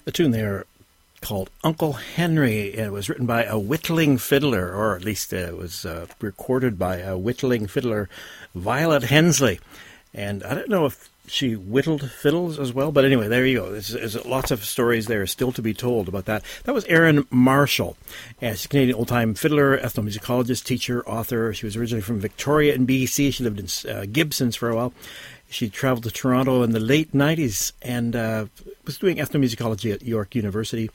The tune there called Uncle Henry. It was written by a whittling fiddler, or at least it was recorded by a whittling fiddler, Violet Hensley. And I don't know if she whittled fiddles as well, but anyway, there you go. There's lots of stories there still to be told about that. That was Erin Marshall. And she's a Canadian old-time fiddler, ethnomusicologist, teacher, author. She was originally from Victoria in BC. She lived in Gibsons for a while. She traveled to Toronto in the late 90s and was doing ethnomusicology at York University.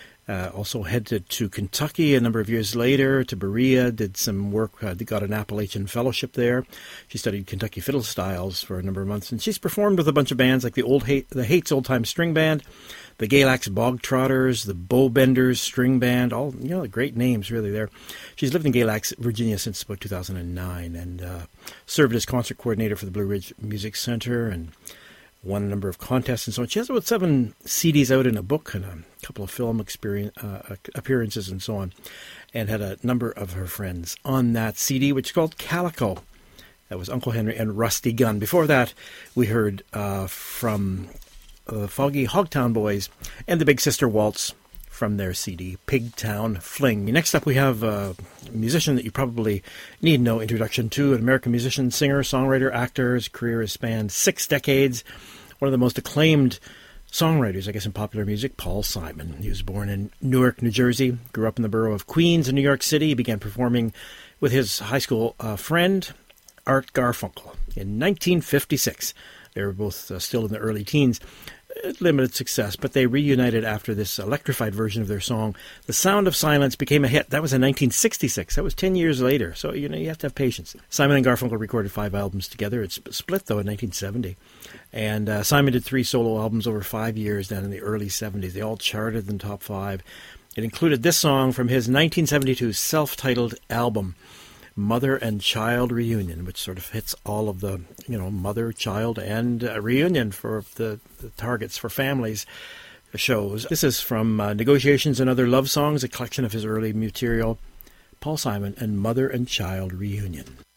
Also headed to Kentucky a number of years later, to Berea, did some work, got an Appalachian Fellowship there. She studied Kentucky fiddle styles for a number of months, and she's performed with a bunch of bands like the Hates Old Time String Band, the Galax Bog Trotters, the Bowbenders String Band, all great names really there. She's lived in Galax, Virginia since about 2009 and served as concert coordinator for the Blue Ridge Music Center and won a number of contests and so on. She has about 7 CDs out in a book and a couple of film appearances and so on, and had a number of her friends on that CD, which is called Calico. That was Uncle Henry and Rusty Gunn. Before that, we heard from the Foggy Hogtown Boys and the Big Sister Waltz from their CD, Pigtown Fling. Next up, we have a musician that you probably need no introduction to, an American musician, singer, songwriter, actor. His career has spanned 6 decades. One of the most acclaimed songwriters, I guess, in popular music, Paul Simon. He was born in Newark, New Jersey, grew up in the borough of Queens in New York City. He began performing with his high school friend, Art Garfunkel, in 1956. They were both still in the early teens. Limited success, but they reunited after this electrified version of their song, The Sound of Silence, became a hit. That was in 1966. That was 10 years later. So, you have to have patience. Simon and Garfunkel recorded 5 albums together. It's split, though, in 1970. And Simon did 3 solo albums over 5 years down in the early 70s. They all charted in the top 5. It included this song from his 1972 self-titled album, Mother and Child Reunion, which sort of hits all of the, mother, child, and reunion for the targets for families shows. This is from Negotiations and Other Love Songs, a collection of his early material, Paul Simon and Mother and Child Reunion.